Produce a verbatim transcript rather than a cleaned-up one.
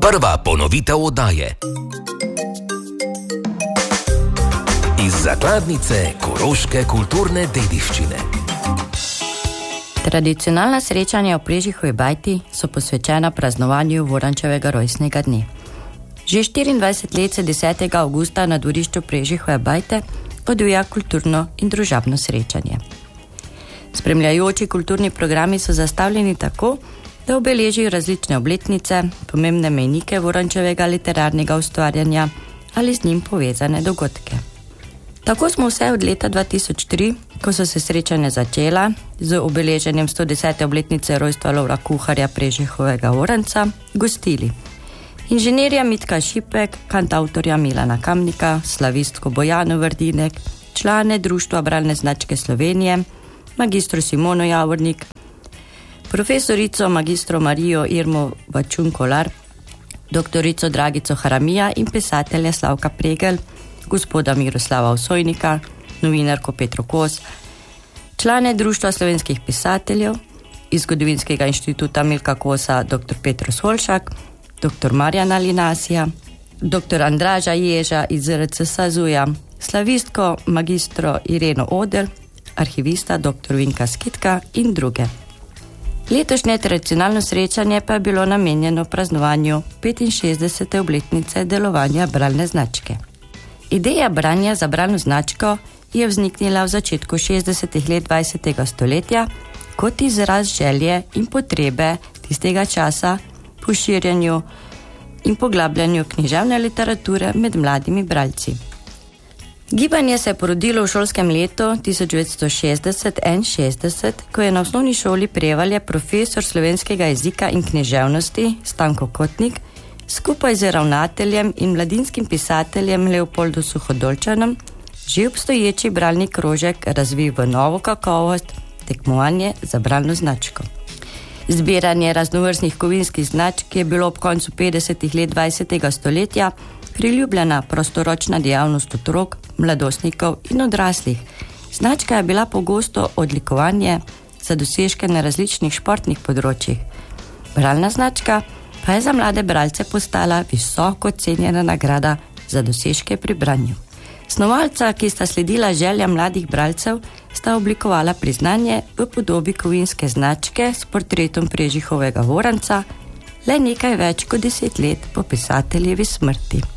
Prva ponovitev oddaje. Iz zakladnice koroške kulturne dediščine. Tradicionalna srečanja v Prežihovi bajti so posvečena praznovanju Vorančevega rojstnega dne. Že štiriindvajset let se desetega avgusta na dvorišču Prežihove bajte odvija kulturno in družabno srečanje. Spremljajoči kulturni programi so zastavljeni tako, da obeležijo različne obletnice, pomembne mejnike Vorančevega literarnega ustvarjanja ali z njim povezane dogodke. Tako smo vse od leta dva tisoč tri, ko so se srečanja začela, z obeleženjem sto desete obletnice rojstva Lovra Kuharja Prežihovega Voranca, gostili inženirja Mitka Šipek, kantavtorja Milana Kamnika, slavistko Bojano Vrdinek, člane Društva bralne značke Slovenije, magistro Simono Javornik, profesorico magistro Marijo Irmo Vačun-Kolar, doktorico Dragico Haramija in pisatelja Slavka Pregel, gospoda Miroslava Osojnika, novinarko Petro Kos, člane Društva slovenskih pisateljev, iz Zgodovinskega inštituta Milka Kosa doktor Petro Solšak, doktor Marjana Linasija, doktor Andraža Ježa iz R C Sazuja, slavistko magistro Ireno Oder, arhivista doktor Vinka Skitka in druge. Letošnje tradicionalno srečanje pa je bilo namenjeno praznovanju petinšestdesete obletnice delovanja bralne značke. Ideja branja za bralno značko je vzniknila v začetku šestdesetih let dvajsetega stoletja kot izraz želje in potrebe tistega časa po širjenju in poglabljanju književne literature med mladimi bralci. Gibanje se je porodilo v šolskem letu tisoč devetsto šestdeset enainšestdeset, ko je na osnovni šoli Prevalje profesor slovenskega jezika in književnosti Stanko Kotnik skupaj z ravnateljem in mladinskim pisateljem Leopoldo Suhodolčanom že obstoječi bralni krožek razvil v novo kakovost, tekmovanje za bralno značko. Zbiranje raznovrstnih kovinskih značk je bilo ob koncu petdesetih let dvajsetega stoletja priljubljena prostoročna dejavnost otrok, mladostnikov in odraslih. Značka je bila pogosto odlikovanje za dosežke na različnih športnih področjih. Bralna značka pa je za mlade bralce postala visoko cenjena nagrada za dosežke pri branju. Snovalca, ki sta sledila želja mladih bralcev, sta oblikovala priznanje v podobi kovinske značke s portretom Prežihovega Voranca le nekaj več kot deset let po pisateljevi smrti.